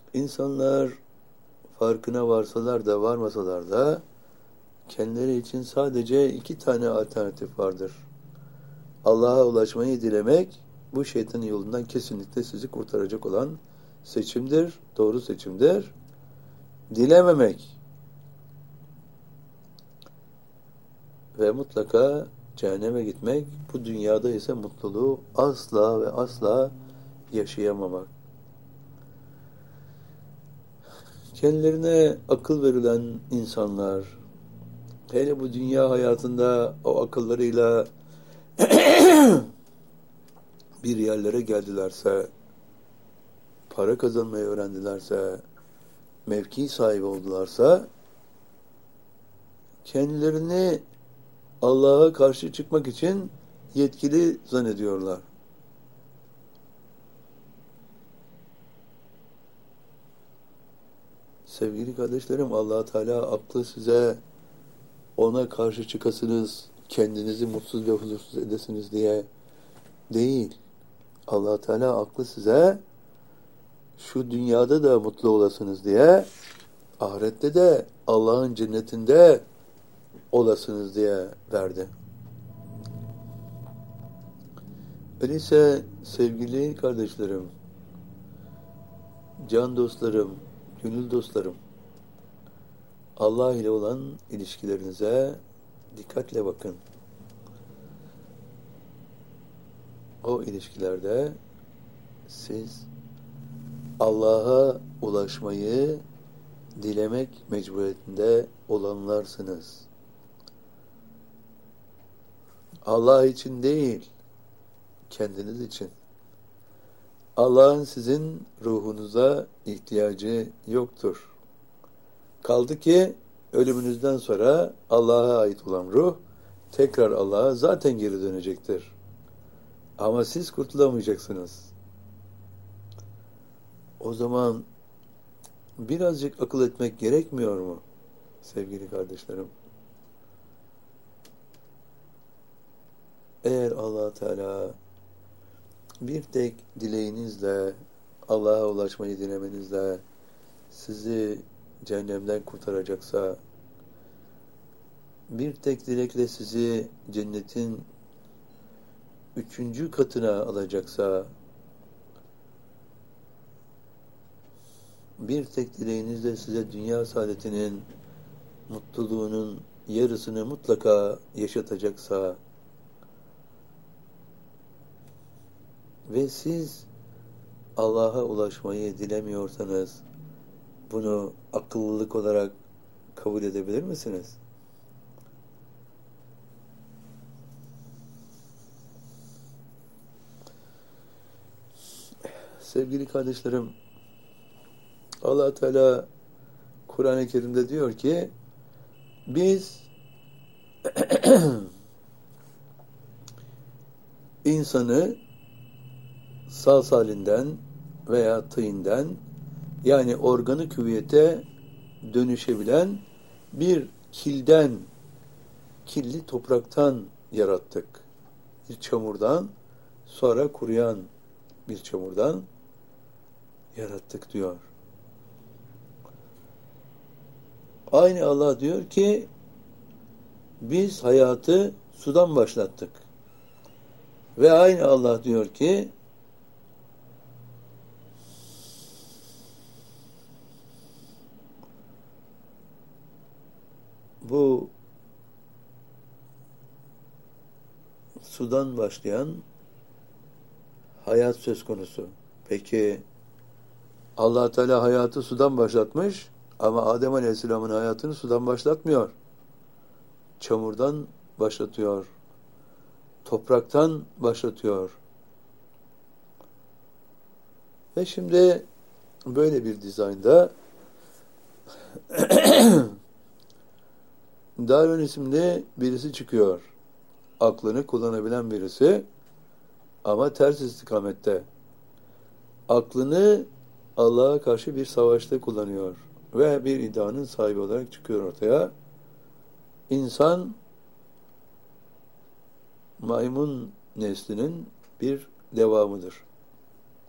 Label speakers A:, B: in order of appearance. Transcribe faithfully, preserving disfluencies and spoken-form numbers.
A: İnsanlar farkına varsalar da varmasalar da kendileri için sadece iki tane alternatif vardır. Allah'a ulaşmayı dilemek, bu şeytanın yolundan kesinlikle sizi kurtaracak olan seçimdir, doğru seçimdir. Dilememek ve mutlaka cehenneme gitmek, bu dünyada ise mutluluğu asla ve asla yaşayamamak. Kendilerine akıl verilen insanlar, hele bu dünya hayatında o akıllarıyla bir yerlere geldilerse, para kazanmayı öğrendilerse, mevki sahibi oldularsa, kendilerini Allah'a karşı çıkmak için yetkili zannediyorlar. Sevgili kardeşlerim, Allah Teala aklı size ona karşı çıkasınız, kendinizi mutsuz ve huzursuz edesiniz diye değil. Allah Teala aklı size şu dünyada da mutlu olasınız diye, ahirette de Allah'ın cennetinde olasınız diye verdi. Öyleyse sevgili kardeşlerim, can dostlarım, gönül dostlarım, Allah ile olan ilişkilerinize dikkatle bakın. O ilişkilerde siz Allah'a ulaşmayı dilemek mecburiyetinde olanlarsınız. Allah için değil, kendiniz için. Allah'ın sizin ruhunuza ihtiyacı yoktur. Kaldı ki ölümünüzden sonra Allah'a ait olan ruh tekrar Allah'a zaten geri dönecektir. Ama siz kurtulamayacaksınız. O zaman birazcık akıl etmek gerekmiyor mu sevgili kardeşlerim? Eğer Allah Teala bir tek dileğinizle, Allah'a ulaşmayı dilemenizle sizi cehennemden kurtaracaksa, bir tek dilekle sizi cennetin üçüncü katına alacaksa, bir tek dileğinizle size dünya saadetinin, mutluluğunun yarısını mutlaka yaşatacaksa ve siz Allah'a ulaşmayı dilemiyorsanız, bunu akıllılık olarak kabul edebilir misiniz? Sevgili kardeşlerim, Allah Teala Kur'an-ı Kerim'de diyor ki, biz insanı saz halinden veya tıyından, yani organı küviyete dönüşebilen bir kilden, kirli topraktan yarattık. Bir çamurdan, sonra kuruyan bir çamurdan yarattık diyor. Aynı Allah diyor ki, biz hayatı sudan başlattık. Ve aynı Allah diyor ki, bu sudan başlayan hayat söz konusu. Peki Allah Teala hayatı sudan başlatmış ama Adem Aleyhisselam'ın hayatını sudan başlatmıyor. Çamurdan başlatıyor. Topraktan başlatıyor. Ve şimdi böyle bir dizaynda Darwin isimli birisi çıkıyor. Aklını kullanabilen birisi ama ters istikamette. Aklını Allah'a karşı bir savaşta kullanıyor ve bir iddianın sahibi olarak çıkıyor ortaya. İnsan maymun neslinin bir devamıdır.